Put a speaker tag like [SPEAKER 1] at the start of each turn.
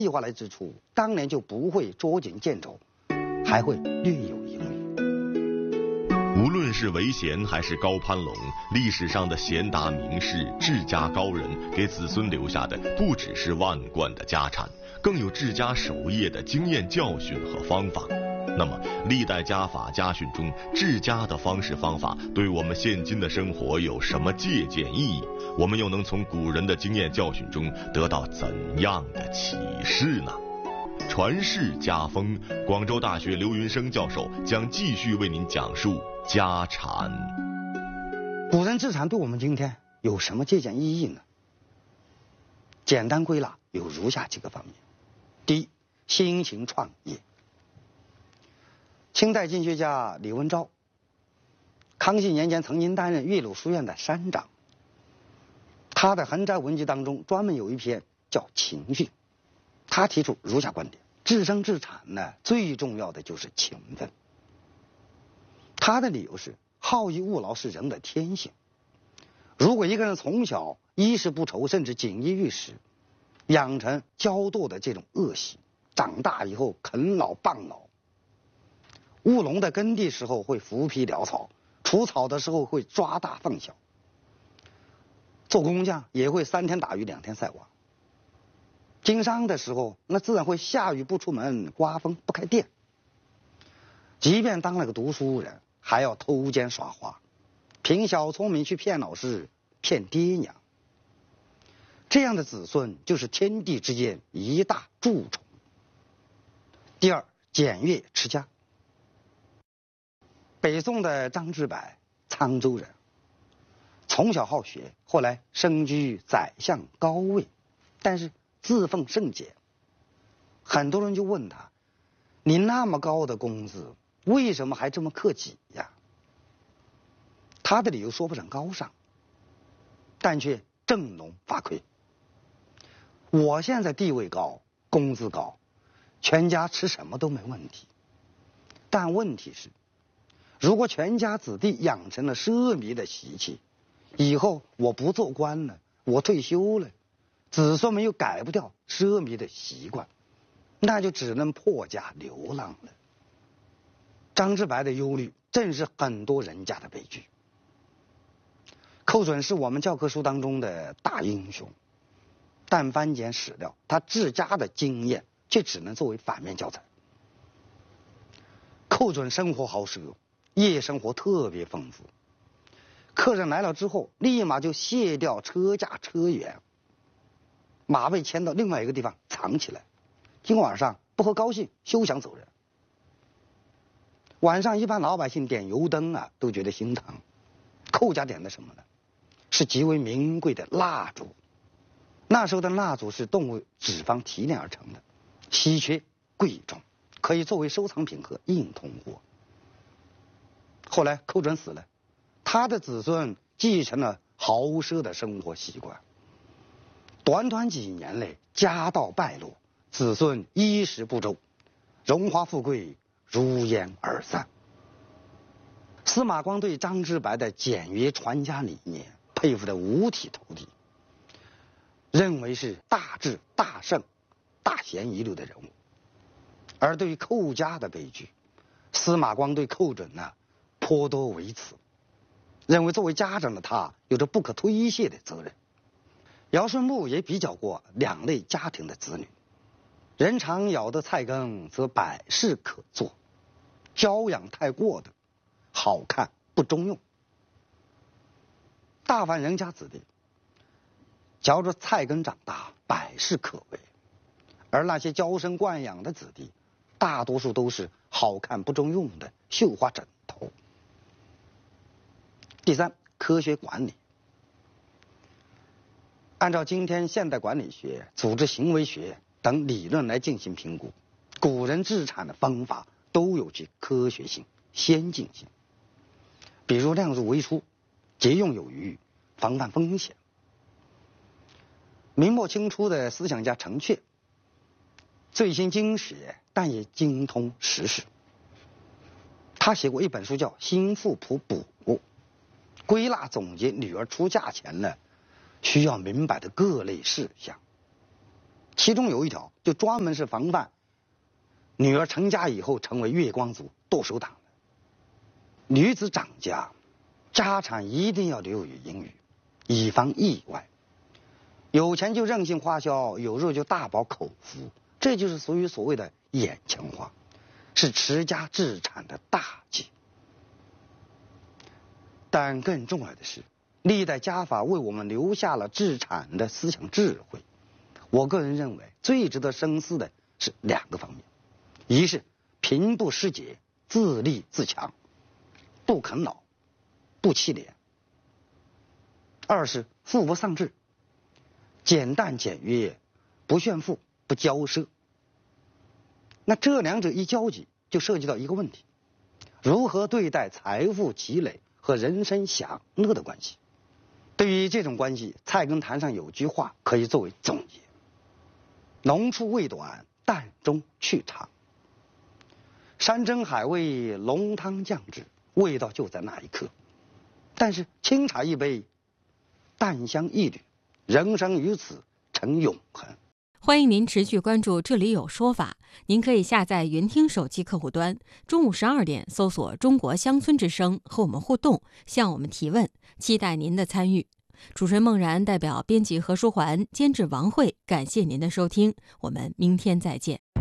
[SPEAKER 1] 计划来支出，当然就不会捉襟见肘，还会略有盈余。
[SPEAKER 2] 无论是韦贤还是高攀龙，历史上的贤达名士、治家高人，给子孙留下的不只是万贯的家产，更有治家守业的经验教训和方法。那么，历代家法家训中治家的方式方法，对我们现今的生活有什么借鉴意义？我们又能从古人的经验教训中得到怎样的启示呢？传世家风，广州大学刘云生教授将继续为您讲述家产。
[SPEAKER 1] 古人治产对我们今天有什么借鉴意义呢？简单归纳有如下几个方面。第一，新型创业。清代经学家李文昭，康熙年间曾经担任岳麓书院的山长。他的《横斋文集》当中专门有一篇叫《勤训》，他提出如下观点：治生治产呢，最重要的就是勤奋。他的理由是，好逸恶劳是人的天性。如果一个人从小衣食不愁，甚至锦衣玉食，养成骄惰的这种恶习，长大以后啃老傍老，务农的耕地时候会伏皮潦草，除草的时候会抓大放小，做工匠也会3天打鱼2天晒网，经商的时候那自然会下雨不出门，刮风不开店。即便当了个读书人，还要偷奸耍滑，凭小聪明去骗老师，骗爹娘。这样的子孙就是天地之间一大蛀虫。第二，简约持家。北宋的张之白，沧州人，从小好学，后来升居宰相高位，但是自奉甚俭。很多人就问他，你那么高的工资，为什么还这么克己呀？他的理由说不上高尚，但却振聋发聩。我现在地位高，工资高，全家吃什么都没问题。但问题是，如果全家子弟养成了奢靡的习气，以后我不做官了，我退休了，子孙们又改不掉奢靡的习惯，那就只能破家流浪了。张之白的忧虑正是很多人家的悲剧。寇准是我们教科书当中的大英雄，但翻检史料，他治家的经验却只能作为反面教材。寇准生活豪奢，夜生活特别丰富，客人来了之后，立马就卸掉车架车辕，马被牵到另外一个地方藏起来，今晚上不喝高兴，休想走人。晚上一般老百姓点油灯啊，都觉得心疼。寇家点的什么呢？是极为名贵的蜡烛。那时候的蜡烛是动物脂肪提炼而成的，稀缺贵重，可以作为收藏品和硬通货。后来寇准死了，他的子孙继承了豪奢的生活习惯。短短几年内，家道败落，子孙衣食不周，荣华富贵如烟而散。司马光对张之白的简约传家理念佩服得五体投地，认为是大智大圣大贤一流的人物。而对于寇家的悲剧，司马光对寇准呢颇多微词，认为作为家长的他有着不可推卸的责任。尧舜墓也比较过两类家庭的子女，人常咬的菜羹则百事可做，教养太过的好看不中用。大凡人家子弟嚼着菜羹长大，百事可为，而那些娇生惯养的子弟，大多数都是好看不中用的绣花枕头。第三，科学管理。按照今天现代管理学、组织行为学等理论来进行评估，古人治产的方法都有其科学性、先进性。比如量入为出，节用有余，防范风险。明末清初的思想家程阙，最新经学，但也精通时事。他写过一本书叫《新妇谱补》，归纳总结女儿出嫁前呢需要明白的各类事项。 其中有一条就专门是防范女儿成家以后成为月光族剁手党的。女子长家，家产一定要留有盈余，以防意外。有钱就任性花销，有肉就大饱口福，这就是属于所谓的眼前花，是持家置产的大忌。但更重要的是，历代家法为我们留下了置产的思想智慧。我个人认为，最值得深思的是2个方面：一是贫不失节，自立自强，不啃老，不欺廉；二是富不丧志，简淡简约，不炫富，不骄奢。那这2者一交集，就涉及到一个问题：如何对待财富积累和人生享乐的关系。对于这种关系，菜根谭上有句话可以作为总结：浓处味短，淡中去长。山珍海味，浓汤酱汁，味道就在那一刻。但是清茶一杯，淡香一缕，人生于此成永恒。
[SPEAKER 3] 欢迎您持续关注这里有说法，您可以下载云听手机客户端，中午12点搜索中国乡村之声和我们互动，向我们提问，期待您的参与。主持人孟然代表编辑何书桓，监制王慧，感谢您的收听，我们明天再见。